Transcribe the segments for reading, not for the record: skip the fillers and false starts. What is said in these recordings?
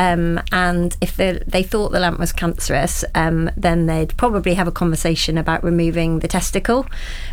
and if they thought the lump was cancerous, then they'd probably have a conversation about removing the testicle.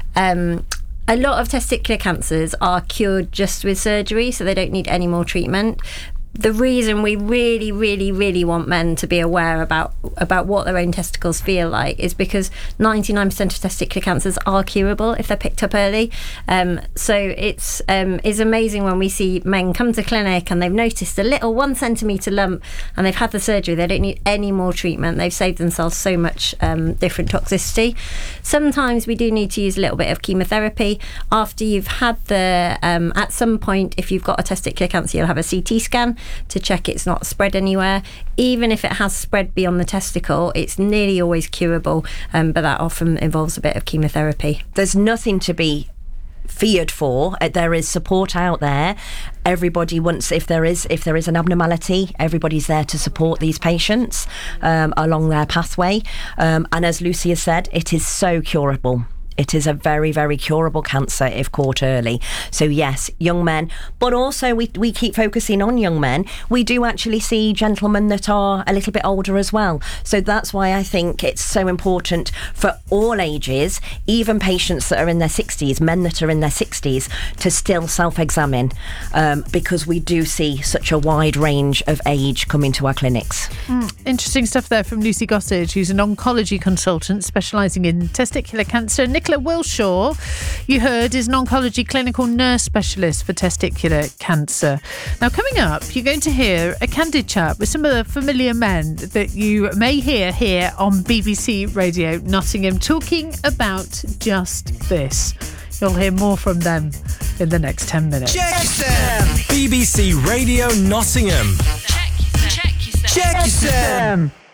A lot of testicular cancers are cured just with surgery, so they don't need any more treatment. The reason we really, really, really want men to be aware about what their own testicles feel like is because 99% of testicular cancers are curable if they're picked up early. So it's amazing when we see men come to clinic and they've noticed a little 1 centimetre lump and they've had the surgery. They don't need any more treatment. They've saved themselves so much different toxicity. Sometimes we do need to use a little bit of chemotherapy. After you've had at some point, if you've got a testicular cancer, you'll have a CT scan to check it's not spread anywhere. Even if it has spread beyond the testicle, it's nearly always curable, but that often involves a bit of chemotherapy. There's nothing to be feared for. There is support out there. Everybody wants, if there is an abnormality, everybody's there to support these patients along their pathway. And as Lucy has said, it is so curable. It is a very, very curable cancer if caught early. So yes, young men, but also we keep focusing on young men. We do actually see gentlemen that are a little bit older as well. So that's why I think it's so important for all ages, even patients that are in their 60s, men that are in their 60s, to still self-examine, because we do see such a wide range of age coming to our clinics. Interesting stuff there from Lucy Gossage, who's an oncology consultant specialising in testicular cancer. Nicola Wilshaw, you heard, is an oncology clinical nurse specialist for testicular cancer. Now, coming up, you're going to hear a candid chat with some of the familiar men that you may hear here on BBC Radio Nottingham talking about just this. You'll hear more from them in the next 10 minutes. Check yourself! BBC Radio Nottingham. Check yourself. Check yourself.